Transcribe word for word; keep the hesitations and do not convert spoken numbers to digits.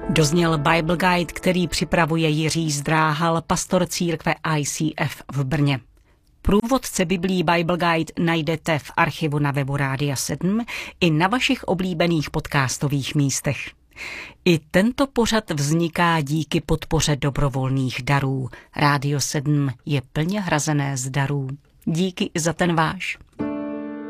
Dozněl Bible Guide, který připravuje Jiří Zdráhal, pastor církve I C F v Brně. Průvodce biblí Bible Guide najdete v archivu na webu Rádia sedm i na vašich oblíbených podcastových místech. I tento pořad vzniká díky podpoře dobrovolných darů. Rádio sedm je plně hrazené z darů. Díky i za ten váš.